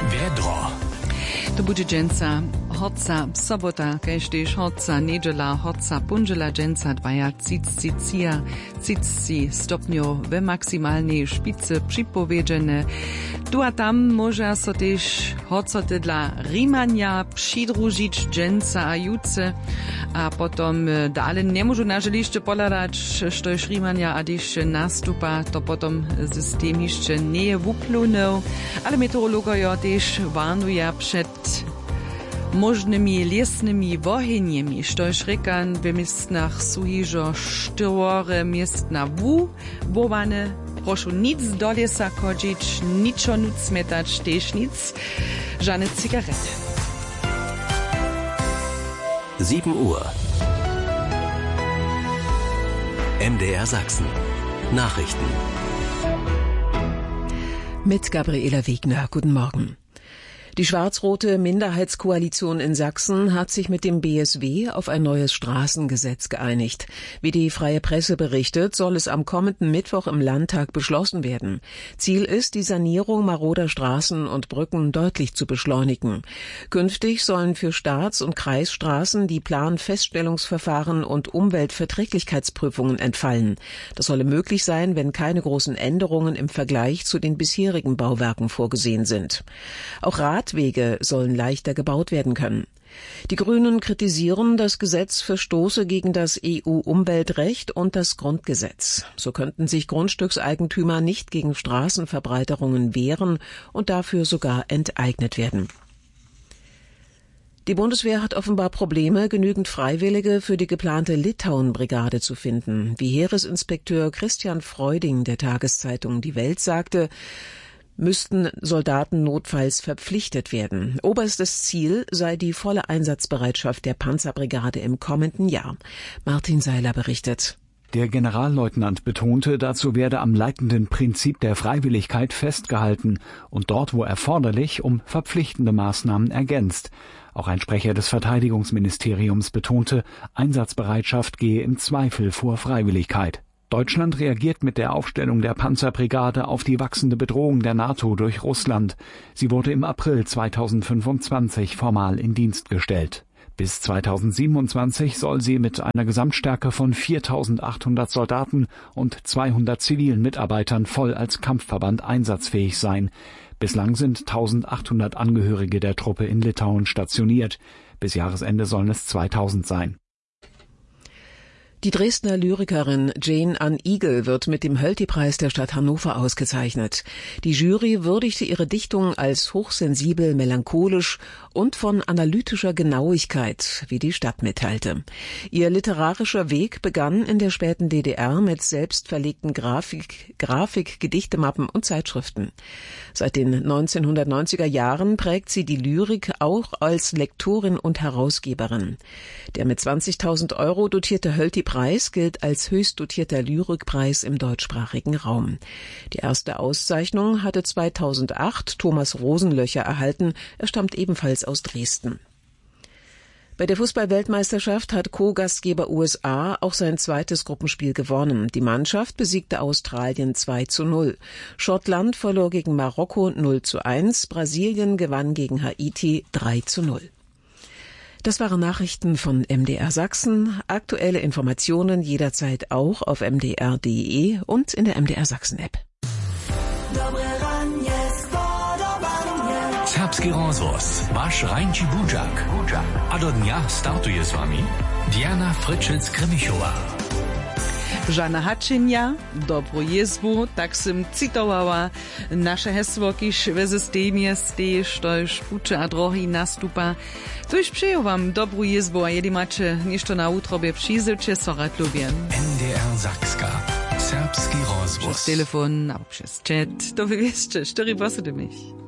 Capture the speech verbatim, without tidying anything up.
Vedro. To bude dženca hodca sobota, kaž tež hodca nedžela, hodca punžela dženca dvaja cicia, cici stopňov ve maximálnej špice pripovedžené. Tu a tam môže so tež hodco tedla rímania přidružiť dženca a juce a potom dále nemôžu na želište poladať, što je rímania a tež nastupa, to potom systém ešte nie je vyplunul, ale meteorologojo tež varnuja před možnymi lesnymi woheniemi, štož rekan w miestnach sú hižo štyre miestna wú, bowane, prošu nic do lesa chodzić, niczo nuc smetać, tež nic, żadne cigarety. sieben Uhr. M D R Sachsen. Nachrichten. Mit Gabriela Wegner. Guten Morgen. Die schwarz-rote Minderheitskoalition in Sachsen hat sich mit dem B S W auf ein neues Straßengesetz geeinigt. Wie die Freie Presse berichtet, soll es am kommenden Mittwoch im Landtag beschlossen werden. Ziel ist, die Sanierung maroder Straßen und Brücken deutlich zu beschleunigen. Künftig sollen für Staats- und Kreisstraßen die Planfeststellungsverfahren und Umweltverträglichkeitsprüfungen entfallen. Das solle möglich sein, wenn keine großen Änderungen im Vergleich zu den bisherigen Bauwerken vorgesehen sind. Auch Radwege sollen leichter gebaut werden können. Die Grünen kritisieren, das Gesetz verstoße gegen das E U-Umweltrecht und das Grundgesetz. So könnten sich Grundstückseigentümer nicht gegen Straßenverbreiterungen wehren und dafür sogar enteignet werden. Die Bundeswehr hat offenbar Probleme, genügend Freiwillige für die geplante Litauen-Brigade zu finden. Wie Heeresinspekteur Christian Freuding der Tageszeitung Die Welt sagte, müssten Soldaten notfalls verpflichtet werden. Oberstes Ziel sei die volle Einsatzbereitschaft der Panzerbrigade im kommenden Jahr. Martin Seiler berichtet. Der Generalleutnant betonte, dazu werde am leitenden Prinzip der Freiwilligkeit festgehalten und dort, wo erforderlich, um verpflichtende Maßnahmen ergänzt. Auch ein Sprecher des Verteidigungsministeriums betonte, Einsatzbereitschaft gehe im Zweifel vor Freiwilligkeit. Deutschland reagiert mit der Aufstellung der Panzerbrigade auf die wachsende Bedrohung der NATO durch Russland. Sie wurde im April zweitausendfünfundzwanzig formal in Dienst gestellt. Bis zweitausendsiebenundzwanzig soll sie mit einer Gesamtstärke von viertausendachthundert Soldaten und zweihundert zivilen Mitarbeitern voll als Kampfverband einsatzfähig sein. Bislang sind eintausendachthundert Angehörige der Truppe in Litauen stationiert. Bis Jahresende sollen es zweitausend sein. Die Dresdner Lyrikerin Jane Ann Igel wird mit dem Hölty-Preis der Stadt Hannover ausgezeichnet. Die Jury würdigte ihre Dichtung als hochsensibel, melancholisch und von analytischer Genauigkeit, wie die Stadt mitteilte. Ihr literarischer Weg begann in der späten D D R mit selbstverlegten Grafik, Grafik, Gedichtemappen und Zeitschriften. Seit den neunzehnhundertneunziger Jahren prägt sie die Lyrik auch als Lektorin und Herausgeberin. Der mit zwanzigtausend Euro dotierte Hölty-Preis Preis gilt als höchst dotierter Lyrikpreis im deutschsprachigen Raum. Die erste Auszeichnung hatte zweitausendacht Thomas Rosenlöcher erhalten. Er stammt ebenfalls aus Dresden. Bei der Fußball-Weltmeisterschaft hat Co-Gastgeber U S A auch sein zweites Gruppenspiel gewonnen. Die Mannschaft besiegte Australien zwei zu null. Schottland verlor gegen Marokko null zu eins. Brasilien gewann gegen Haiti drei zu null. Das waren Nachrichten von M D R Sachsen. Aktuelle Informationen jederzeit auch auf m d r punkt d e und in der M D R Sachsen App. Serbski rozhlas, váš Rajnči Budžak. A do dňa startuje s vami Diana Fryczec-Kremichova. Žana Hačenja, dobro jezbu, tak som citovała naše hesło, kiž ve systemie steje, štož puče a drohy nastupa. Tuž přeju vám dobrú jezbu a jedi mače ništo na útrobie přizivče, so rad ľubien. M D R Sakska. Serbski rozhlas. Przez telefon, albo przez chat, to wy wiecie, štyri posedy mich.